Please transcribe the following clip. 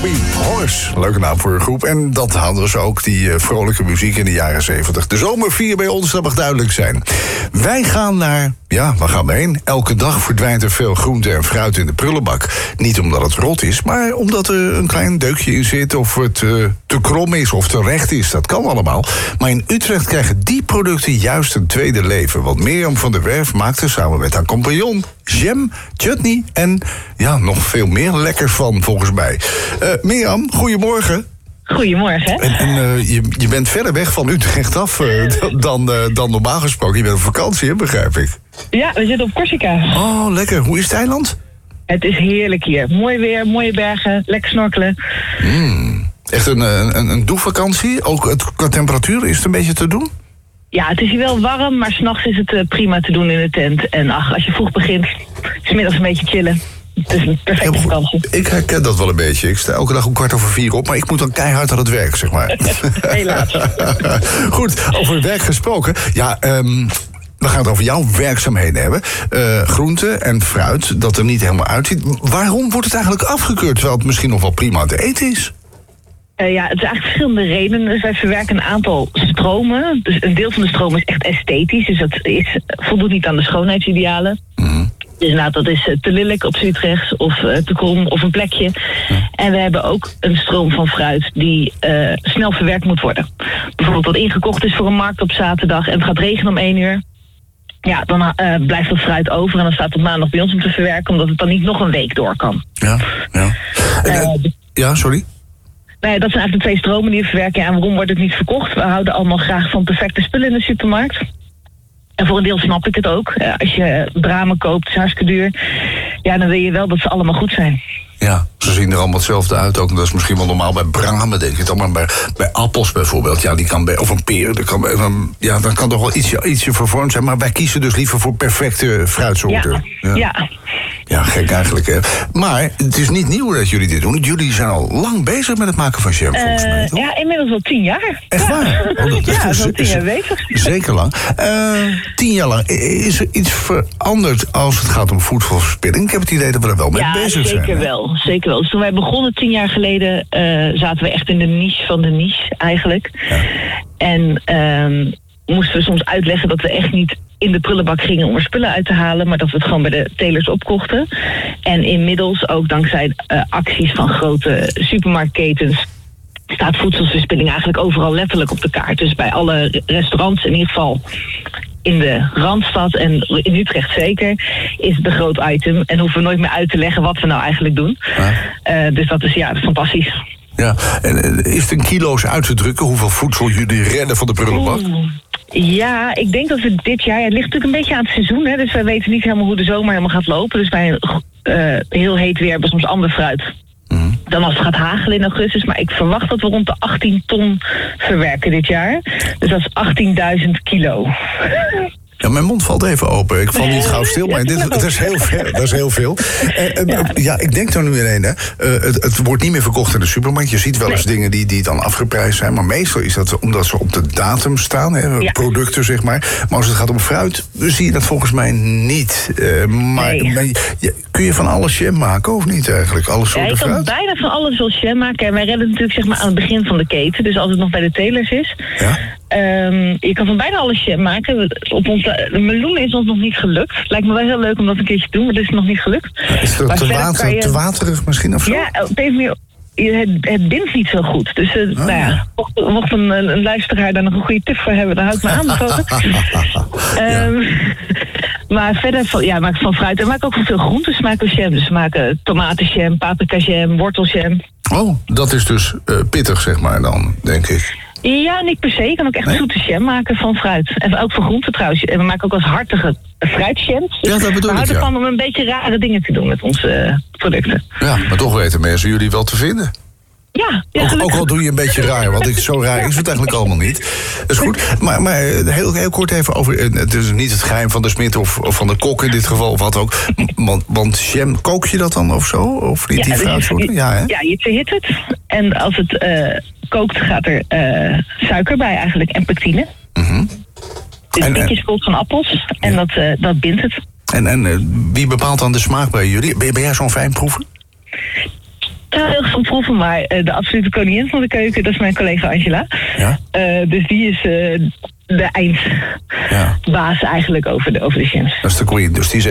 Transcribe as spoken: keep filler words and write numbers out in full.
Bobby Horse, leuke naam voor een groep. En dat hadden ze ook, die uh, vrolijke muziek in de jaren zeventig. De zomer vier bij ons, dat mag duidelijk zijn. Wij gaan naar, ja, waar gaan we heen? Elke dag verdwijnt er veel groente en fruit in de prullenbak. Niet omdat het rot is, maar omdat er een klein deukje in zit... of het uh, te krom is of te recht is, dat kan allemaal. Maar in Utrecht krijgen die producten juist een tweede leven. Want Mirjam van der Werf maakte samen met haar compagnon... jam, chutney en ja, nog veel meer lekkers van, volgens mij. Uh, Mirjam, goedemorgen. Goedemorgen. En, en uh, je, je bent verder weg van Utrecht af uh, dan, uh, dan normaal gesproken. Je bent op vakantie, hè, begrijp ik. Ja, we zitten op Corsica. Oh, lekker. Hoe is het eiland? Het is heerlijk hier. Mooi weer, mooie bergen, lekker snorkelen. Mm, echt een, een, een doelvakantie? Ook het, qua temperatuur, is het een beetje te doen? Ja, het is hier wel warm, maar 's nachts is het uh, prima te doen in de tent. En ach, als je vroeg begint, is het middags een beetje chillen. Het is een perfecte vakantie. Ik herken dat wel een beetje. Ik sta elke dag om kwart over vier op, maar ik moet dan keihard aan het werk, zeg maar. Helaas. Goed, over werk gesproken. Ja, um, we gaan het over jouw werkzaamheden hebben. Uh, groente en fruit, dat er niet helemaal uitziet. Waarom wordt het eigenlijk afgekeurd, terwijl het misschien nog wel prima te eten is? Uh, ja, het is eigenlijk verschillende redenen. Dus wij verwerken een aantal stromen. Dus een deel van de stroom is echt esthetisch. Dus dat is, voldoet niet aan de schoonheidsidealen. Mm. Dus inderdaad, dat is te lelijk op Utrecht of uh, te krom of een plekje. Ja. En we hebben ook een stroom van fruit die uh, snel verwerkt moet worden. Bijvoorbeeld wat ingekocht is voor een markt op zaterdag en het gaat regenen om één uur. Ja, dan uh, blijft dat fruit over en dan staat het maandag bij ons om te verwerken, omdat het dan niet nog een week door kan. Ja, ja. En, uh, uh, ja sorry? Nee, dat zijn eigenlijk de twee stromen die we verwerken. En waarom wordt het niet verkocht? We houden allemaal graag van perfecte spullen in de supermarkt. En voor een deel snap ik het ook. Als je bramen koopt, is hartstikke duur. Ja, dan wil je wel dat ze allemaal goed zijn. Ja, ze zien er allemaal hetzelfde uit ook. Dat is misschien wel normaal bij bramen, denk ik dan. Maar bij, bij appels bijvoorbeeld, ja, die kan bij, of een peer, dat kan bij, dan, ja, dan kan toch wel ietsje, ietsje vervormd zijn. Maar wij kiezen dus liever voor perfecte fruitsoorten. Ja, ja. ja. Ja, gek eigenlijk, hè. Maar het is niet nieuw dat jullie dit doen. Jullie zijn al lang bezig met het maken van jam, volgens mij, toch? Uh, ja, inmiddels al tien jaar. Echt ja. waar? Oh, dat, ja, is, al tien jaar bezig. Zeker lang. Uh, tien jaar lang. Is er iets veranderd als het gaat om voedselverspilling? Ik heb het idee dat we er wel mee ja, bezig zijn. Ja, zeker wel. Zeker wel. Dus toen wij begonnen tien jaar geleden, uh, zaten we echt in de niche van de niche, eigenlijk. Ja. En uh, moesten we soms uitleggen dat we echt niet in de prullenbak gingen om er spullen uit te halen, maar dat we het gewoon bij de telers opkochten. En inmiddels, ook dankzij uh, acties van grote supermarktketens, staat voedselverspilling eigenlijk overal letterlijk op de kaart. Dus bij alle restaurants, in ieder geval in de Randstad en in Utrecht zeker, is het een groot item. En hoeven we nooit meer uit te leggen wat we nou eigenlijk doen. Ja. Uh, dus dat is ja, fantastisch. Ja, en is het in kilo's uit te drukken hoeveel voedsel jullie redden van de prullenbak? Oeh. Ja, ik denk dat we dit jaar... Ja, het ligt natuurlijk een beetje aan het seizoen, hè, dus we weten niet helemaal hoe de zomer helemaal gaat lopen. Dus bij uh, heel heet weer hebben we soms ander fruit mm. dan als het gaat hagelen in augustus. Maar ik verwacht dat we rond de achttien ton verwerken dit jaar. Dus dat is achttienduizend kilo. Ja, mijn mond valt even open. Ik val niet gauw stil, maar dit, dat, is heel veel, dat is heel veel. En, en, ja. ja, ik denk er nu in een, hè. Uh, het, het wordt niet meer verkocht in de supermarkt. Je ziet wel eens nee. dingen die, die dan afgeprijsd zijn. Maar meestal is dat omdat ze op de datum staan, hè, ja. producten zeg maar. Maar als het gaat om fruit, zie je dat volgens mij niet. Uh, maar nee. maar je, kun je van alles jam maken of niet eigenlijk? Alle soorten ja, je kan fruit? bijna van alles wel jam maken. En wij redden natuurlijk zeg maar aan het begin van de keten. Dus als het nog bij de telers is. Ja? Um, je kan van bijna alles jam maken. Op onze, de meloen is ons nog niet gelukt. Lijkt me wel heel leuk om dat een keertje te doen, maar dat is nog niet gelukt. Ja, is het te, water, je, te waterig misschien of zo? Ja, op een manier, het, het bindt niet zo goed. Dus uh, oh. nou ja, mocht, mocht een, een luisteraar daar nog een goede tip voor hebben, dan houd ik me aanbevolen. um, maar verder van, ja, maak van fruit. En maak ook van veel groentes maken we jam. Dus we maken tomatenjam, paprikajam, worteljam. Oh, dat is dus uh, pittig zeg maar dan, denk ik. Ja, niet per se. Je kan ook echt nee? zoete jam maken van fruit. En ook van groenten trouwens. En we maken ook als hartige fruitjams. Ja, dat bedoel ik, we houden ja. van om een beetje rare dingen te doen met onze uh, producten. Ja, maar toch weten mensen jullie wel te vinden. Ja, ja ook, ook al doe je een beetje raar, want ik, zo raar is het eigenlijk allemaal niet. Dat is goed. Maar, maar heel, heel kort even over, het is niet het geheim van de smid of, of van de kok in dit geval, of wat ook. Want, want jam, kook je dat dan of zo? Of niet die ja, fruitsoorten? Ja, hè? Ja, je verhit het. En als het uh, kookt, gaat er uh, suiker bij eigenlijk en pectine. Mm-hmm. Dus een beetje spoelt van appels en ja. dat, uh, dat bindt het. En, en uh, wie bepaalt dan de smaak bij jullie? Ben, ben jij zo'n fijnproever? Ja, heel gaan proeven, maar uh, de absolute koningin van de keuken, dat is mijn collega Angela. Ja? Uh, dus die is uh, de eindbaas ja. eigenlijk over de, over de jams. Dat is de queen, dus die zegt